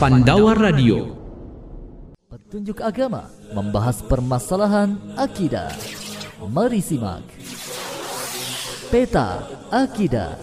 Pandawa Radio. Petunjuk agama membahas permasalahan akidah. Mari simak Peta Akidah.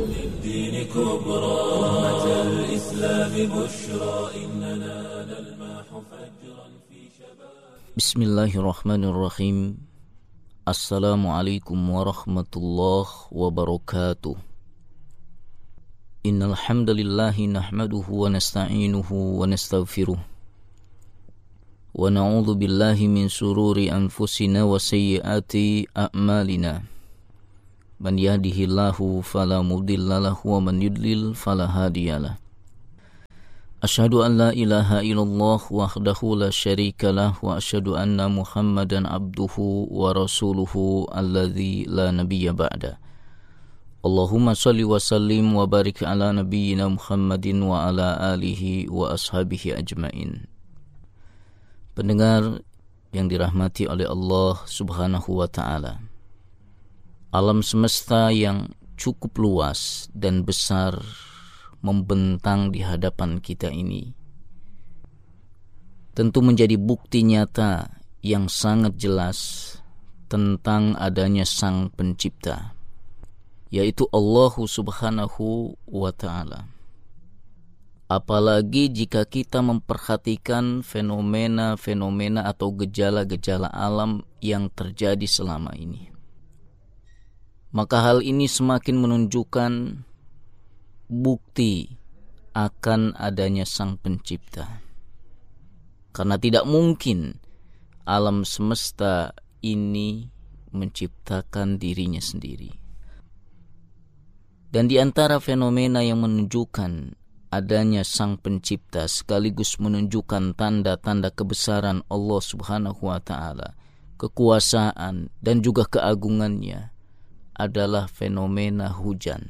Bismillahirrahmanirrahim. Assalamualaikum warahmatullahi wabarakatuh. Innal hamdalillahi nahmaduhu wa nasta'inuhu wa nastaghfiruh. Wa na'udzu billahi min shururi anfusina wa sayyiati a'malina. Man yahdihillahu fala mudilla lahu wa man yudlil fala hadiyalah. Asyhadu an la ilaha illallah wahdahu la syarika lah wa asyhadu anna Muhammadan abduhu wa rasuluhu alladzi la nabiyya ba'da. Allahumma salli wa sallim wa barik ala nabiyyina Muhammadin wa ala alihi wa ashabihi ajmain. Pendengar yang dirahmati oleh Allah Subhanahu wa ta'ala, alam semesta yang cukup luas dan besar membentang di hadapan kita ini tentu menjadi bukti nyata yang sangat jelas tentang adanya Sang Pencipta, yaitu Allah Subhanahu wa ta'ala. Apalagi jika kita memperhatikan fenomena-fenomena atau gejala-gejala alam yang terjadi selama ini, maka hal ini semakin menunjukkan bukti akan adanya Sang Pencipta. Karena tidak mungkin alam semesta ini menciptakan dirinya sendiri. Dan di antara fenomena yang menunjukkan adanya Sang Pencipta sekaligus menunjukkan tanda-tanda kebesaran Allah Subhanahu wa ta'ala, kekuasaan dan juga keagungannya adalah fenomena hujan.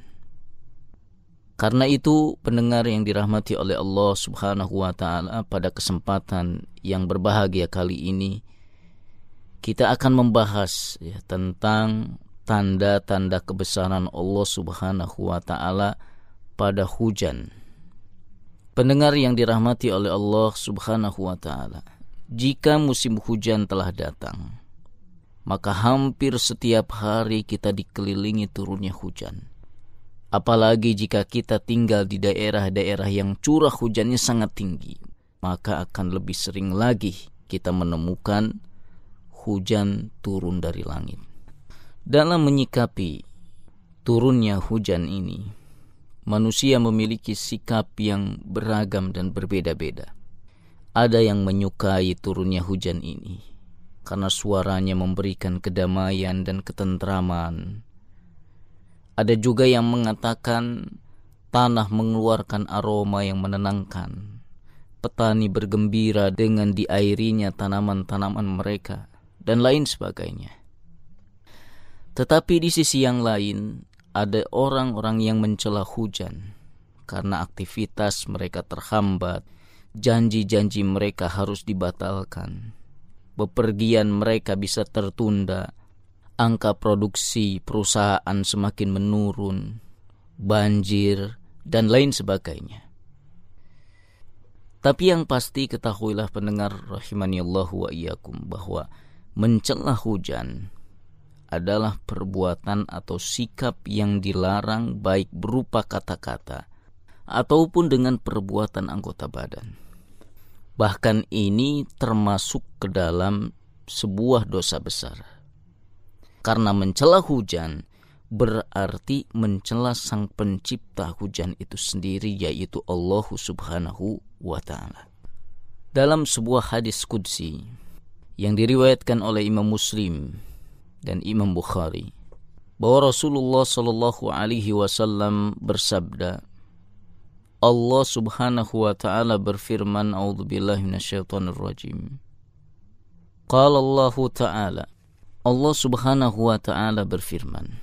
Karena itu, pendengar yang dirahmati oleh Allah Subhanahu wa ta'ala, pada kesempatan yang berbahagia kali ini kita akan membahas tentang tanda-tanda kebesaran Allah Subhanahu wa ta'ala pada hujan. Pendengar yang dirahmati oleh Allah Subhanahu wa ta'ala, jika musim hujan telah datang, maka hampir setiap hari kita dikelilingi turunnya hujan. Apalagi jika kita tinggal di daerah-daerah yang curah hujannya sangat tinggi, maka akan lebih sering lagi kita menemukan hujan turun dari langit. Dalam menyikapi turunnya hujan ini, manusia memiliki sikap yang beragam dan berbeda-beda. Ada yang menyukai turunnya hujan ini karena suaranya memberikan kedamaian dan ketentraman. Ada juga yang mengatakan tanah mengeluarkan aroma yang menenangkan. Petani bergembira dengan diairinya tanaman-tanaman mereka, dan lain sebagainya. Tetapi di sisi yang lain, ada orang-orang yang mencela hujan karena aktivitas mereka terhambat, janji-janji mereka harus dibatalkan, bepergian mereka bisa tertunda, angka produksi perusahaan semakin menurun, banjir, dan lain sebagainya. Tapi yang pasti ketahuilah pendengar rahimanillahu wa iyyakum, bahwa mencela hujan adalah perbuatan atau sikap yang dilarang, baik berupa kata-kata ataupun dengan perbuatan anggota badan. Bahkan ini termasuk ke dalam sebuah dosa besar. Karena mencela hujan berarti mencela Sang Pencipta hujan itu sendiri, yaitu Allah Subhanahu wa ta'ala. Dalam sebuah hadis qudsi yang diriwayatkan oleh Imam Muslim dan Imam Bukhari, bahwa Rasulullah sallallahu alaihi wasallam bersabda, Allah Subhanahu wa ta'ala berfirman, a'udzubillahi minasyaitonir rajim. Qala Allah ta'ala, Allah Subhanahu wa ta'ala berfirman,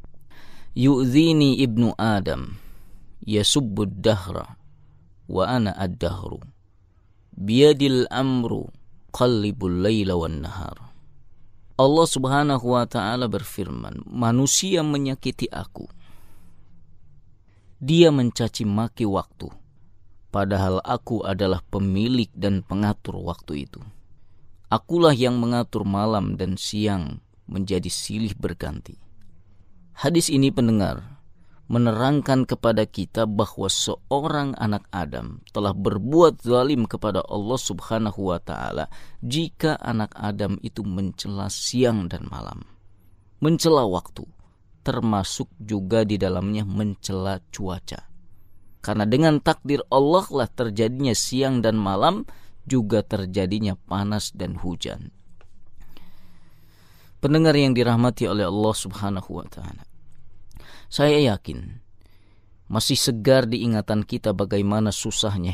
yu'dhini ibnu Adam yasubbud dahra wa ana ad-dahru biyadil amru qallibul layla wan nahar. Allah Subhanahu wa ta'ala berfirman, manusia menyakiti aku, dia mencaci maki waktu, padahal aku adalah pemilik dan pengatur waktu itu. Akulah yang mengatur malam dan siang menjadi silih berganti. Hadis ini pendengar menerangkan kepada kita bahwa seorang anak Adam telah berbuat zalim kepada Allah Subhanahu wa ta'ala jika anak Adam itu mencela siang dan malam, mencela waktu, termasuk juga di dalamnya mencela cuaca. Karena dengan takdir Allah lah terjadinya siang dan malam, juga terjadinya panas dan hujan. Pendengar yang dirahmati oleh Allah Subhanahu wa ta'ala, saya yakin masih segar di ingatan kita bagaimana susahnya